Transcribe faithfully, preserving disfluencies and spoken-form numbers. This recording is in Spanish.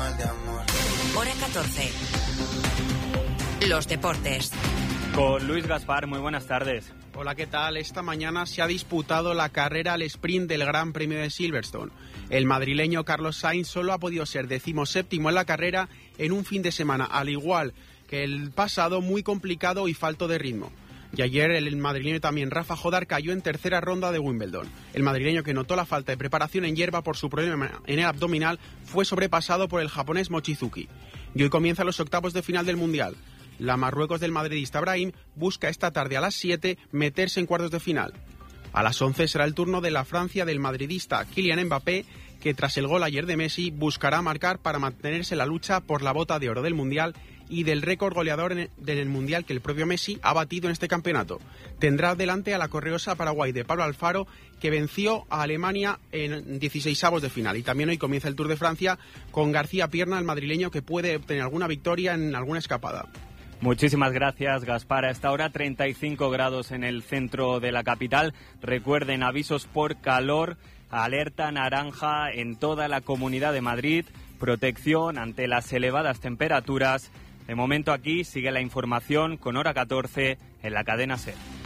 más de amor. Hora catorce. Los deportes. Con Luis Gaspar, muy buenas tardes. Hola, ¿qué tal? Esta mañana se ha disputado la carrera al sprint del Gran Premio de Silverstone. El madrileño Carlos Sainz solo ha podido ser decimoséptimo en la carrera en un fin de semana, al igual que el pasado, muy complicado y falto de ritmo. Y ayer el madrileño también Rafa Jodar cayó en tercera ronda de Wimbledon. El madrileño, que notó la falta de preparación en hierba por su problema en el abdominal, fue sobrepasado por el japonés Mochizuki. Y hoy comienzan los octavos de final del Mundial. La Marruecos del madridista Brahim busca esta tarde a las siete meterse en cuartos de final. A las once será el turno de la Francia del madridista Kylian Mbappé, que tras el gol ayer de Messi buscará marcar para mantenerse en la lucha por la bota de oro del Mundial y del récord goleador en el, del Mundial que el propio Messi ha batido en este campeonato. Tendrá delante a la correosa Paraguay de Pablo Alfaro, que venció a Alemania en dieciseisavos de final. Y también hoy comienza el Tour de Francia con García Pierna, el madrileño, que puede obtener alguna victoria en alguna escapada. Muchísimas gracias, Gaspar. A esta hora treinta y cinco grados en el centro de la capital. Recuerden, avisos por calor, alerta naranja en toda la Comunidad de Madrid, protección ante las elevadas temperaturas. De momento aquí sigue la información con Hora catorce en la cadena SER.